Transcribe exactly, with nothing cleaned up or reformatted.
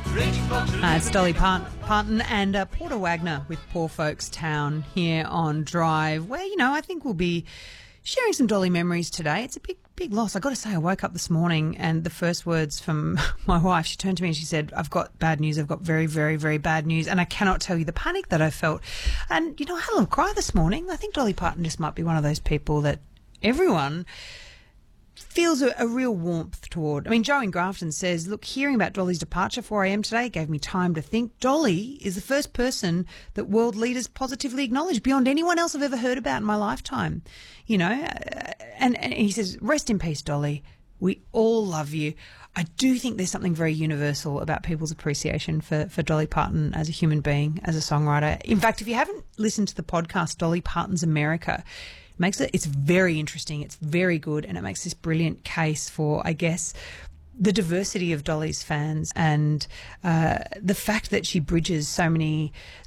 Uh, it's Dolly Part- Parton and uh, Porter Wagner with Poor Folks Town here on Drive, where, you know, I think we'll be sharing some Dolly memories today. It's a big, big loss. I got to say, I woke up this morning and the first words from my wife, she turned to me and she said, I've got bad news. I've got very, very, very bad news. And I cannot tell you the panic that I felt. And, you know, I had a little cry this morning. I think Dolly Parton just might be one of those people that everyone feels a, a real warmth toward. I mean, Joe in Grafton says, look, hearing about Dolly's departure four a.m. today gave me time to think. Dolly is the first person that world leaders positively acknowledge beyond anyone else I've ever heard about in my lifetime. You know, and, and he says, rest in peace, Dolly. We all love you. I do think there's something very universal about people's appreciation for, for Dolly Parton as a human being, as a songwriter. In fact, if you haven't listened to the podcast, Dolly Parton's America, makes it, it's very interesting, it's very good, and it makes this brilliant case for, I guess, the diversity of Dolly's fans and uh, the fact that she bridges so many